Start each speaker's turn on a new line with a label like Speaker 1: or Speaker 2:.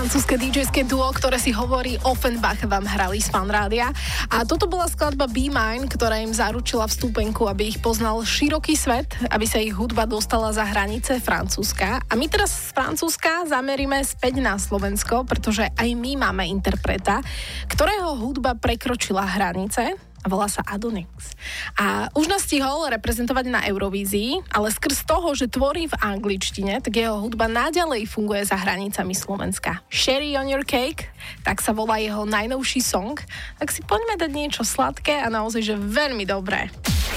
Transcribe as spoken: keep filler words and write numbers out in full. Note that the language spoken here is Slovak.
Speaker 1: francúzske dý džejské duo, ktoré si hovorí Offenbach, vám hrali z Fan Rádia. A toto bola skladba Be Mine, ktorá im zaručila vstupenku, aby ich poznal široký svet, aby sa ich hudba dostala za hranice Francúzska. A my teraz z Francúzska zameríme späť na Slovensko, pretože aj my máme interpreta, ktorého hudba prekročila hranice. Volá sa Adonix. A už nás stihol reprezentovať na Eurovízii, ale skrz toho, že tvorí v angličtine, tak jeho hudba naďalej funguje za hranicami Slovenska. Sherry on your cake, tak sa volá jeho najnovší song. Tak si poďme dať niečo sladké a naozaj, že veľmi dobré.